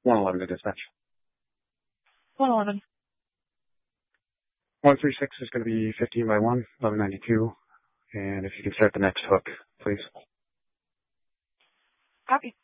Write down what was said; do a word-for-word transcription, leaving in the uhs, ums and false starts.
one eleven to dispatch. one eleven. one three six is going to be fifteen by one, eleven ninety-two. And if you can start the next hook, please. Copy.